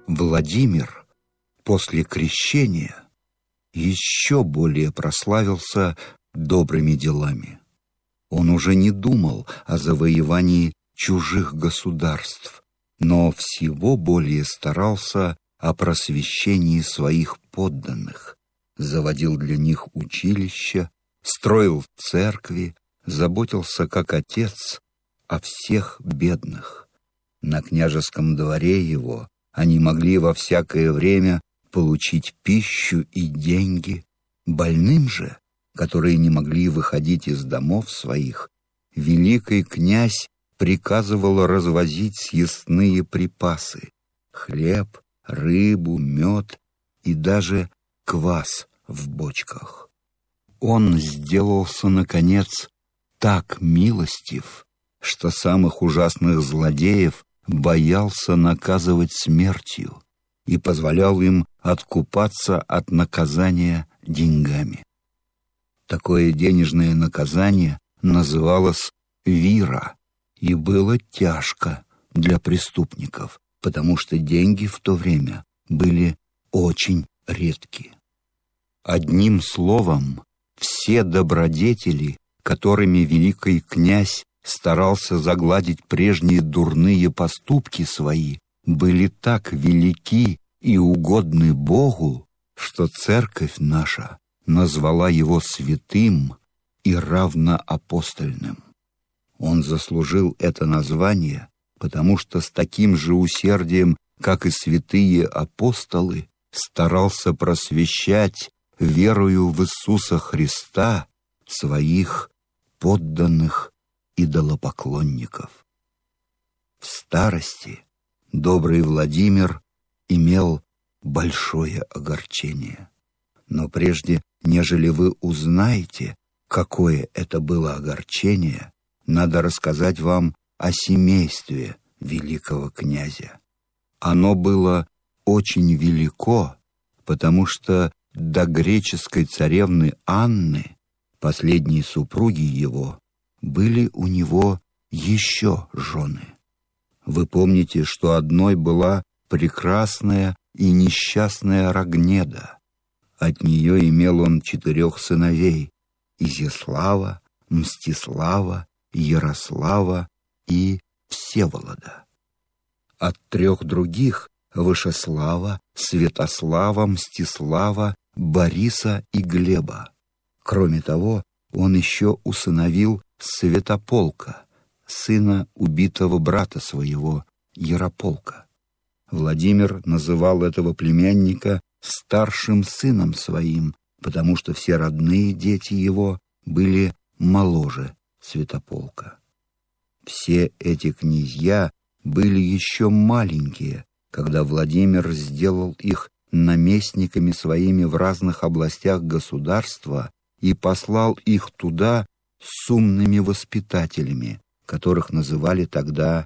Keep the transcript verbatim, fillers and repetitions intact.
Владимир после крещения еще более прославился добрыми делами. Он уже не думал о завоевании чужих государств, но всего более старался о просвещении своих подданных, заводил для них училища, строил церкви, заботился как отец о всех бедных. На княжеском дворе его они могли во всякое время получить пищу и деньги. Больным же, которые не могли выходить из домов своих, великий князь приказывал развозить съестные припасы — хлеб, рыбу, мед и даже квас в бочках. Он сделался, наконец, так милостив, что самых ужасных злодеев боялся наказывать смертью и позволял им откупаться от наказания деньгами. Такое денежное наказание называлось вира и было тяжко для преступников, потому что деньги в то время были очень редки. Одним словом, все добродетели, которыми великий князь старался загладить прежние дурные поступки свои, были так велики и угодны Богу, что церковь наша назвала его святым и равноапостольным. Он заслужил это название, потому что с таким же усердием, как и святые апостолы, старался просвещать верою в Иисуса Христа своих подданных идолопоклонников. В старости добрый Владимир имел большое огорчение. Но прежде, нежели вы узнаете, какое это было огорчение, надо рассказать вам о семействе великого князя. Оно было очень велико, потому что до греческой царевны Анны, последней супруги его, были у него еще жены. Вы помните, что одной была прекрасная и несчастная Рогнеда. От нее имел он четырех сыновей — Изяслава, Мстислава, Ярослава и Всеволода. От трех других — Вышеслава, Святослава, Мстислава, Бориса и Глеба. Кроме того, он еще усыновил Святополка, сына убитого брата своего, Ярополка. Владимир называл этого племянника старшим сыном своим, потому что все родные дети его были моложе Святополка. Все эти князья были еще маленькие, когда Владимир сделал их наместниками своими в разных областях государства и послал их туда с умными воспитателями, которых называли тогда